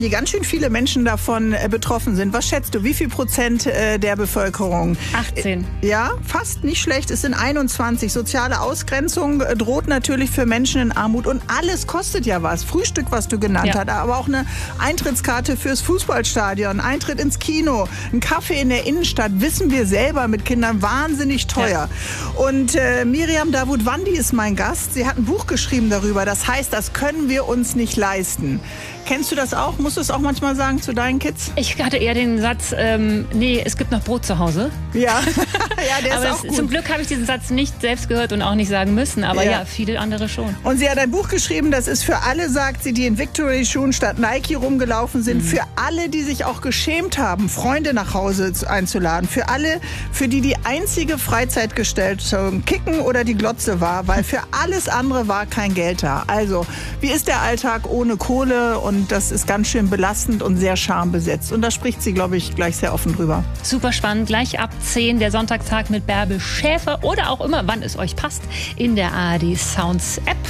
die ganz schön viele Menschen davon betroffen sind. Was schätzt du, wie viel Prozent der Bevölkerung? 18. Ja, fast nicht schlecht. Es sind 21. Soziale Ausgrenzung droht natürlich für Menschen in Armut und alles kostet ja was. Frühstück, was du genannt hast, aber auch eine Eintrittskarte fürs Fußballstadion, Eintritt ins Kino, ein Kaffee in der Innenstadt, wissen wir selber mit Kindern, wahnsinnig teuer. Ja. Und Miriam Davutwandi ist mein Gast. Sie hat ein Buch geschrieben darüber. Das heißt, das können wir uns nicht leisten. Kennst du das auch? Musst du es auch manchmal sagen zu deinen Kids? Ich hatte eher den Satz, nee, es gibt noch Brot zu Hause. Ja, ja, der aber ist auch gut. Zum Glück habe ich diesen Satz nicht selbst gehört und auch nicht sagen müssen, aber ja, viele andere schon. Und sie hat ein Buch geschrieben, das ist für alle, sagt sie, die in Victory-Schuhen statt Nike rumgelaufen sind, für alle, die sich auch geschämt haben, Freunde nach Hause einzuladen, für alle, für die einzige Freizeitgestaltung Kicken oder die Glotze war, weil für alles andere war kein Geld da. Also, wie ist der Alltag ohne Kohle? Und das ist ganz schön belastend und sehr schambesetzt. Und da spricht sie, glaube ich, gleich sehr offen drüber. Super spannend. Gleich ab 10 der Sonntagstag mit Bärbel Schäfer oder auch immer, wann es euch passt, in der ARD Sounds App.